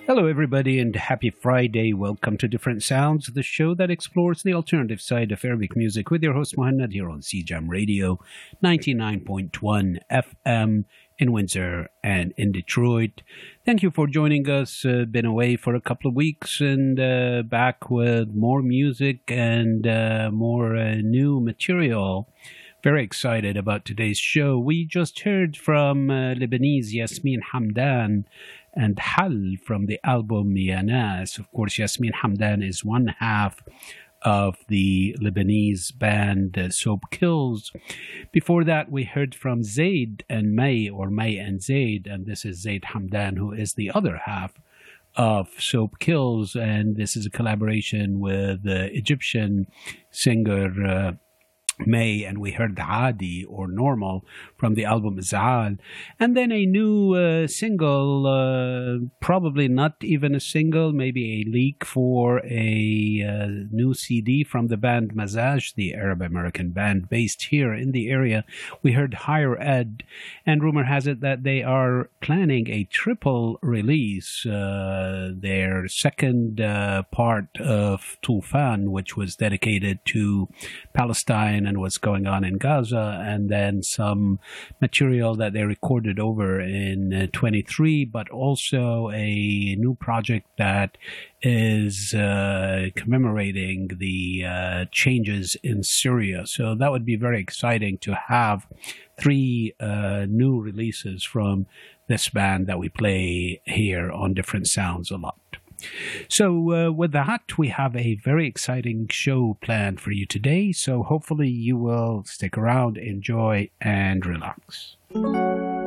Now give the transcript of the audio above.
Hello, everybody, and happy Friday. Welcome to Different Sounds, the show that explores the alternative side of Arabic music with your host, Mohanad, here on CJAM Radio 99.1 FM in Windsor and in Detroit. Thank you for joining us. Been away for a couple of weeks and back with more music and more new material. Very excited about today's show. We just heard from Lebanese Yasmin Hamdan and Hal from the album Ya Nas. Of course, Yasmin Hamdan is one half of the Lebanese band Soap Kills. Before that, we heard from Zaid and May, or May and Zaid, and this is Zaid Hamdan, who is the other half of Soap Kills, and this is a collaboration with the Egyptian singer May, and we heard Adi or Normal from the album Zaal, and then a new single, probably not even a single, maybe a leak for a new CD from the band Mazaj, the Arab American band based here in the area. We heard Higher Ed, and rumor has it that they are planning a triple release, their second part of Tufan, which was dedicated to Palestine and what's going on in Gaza, and then some material that they recorded over in 23, but also a new project that is commemorating the changes in Syria. So that would be very exciting to have three new releases from this band that we play here on Different Sounds a lot. So with that, we have a very exciting show planned for you today. So hopefully you will stick around, enjoy, and relax.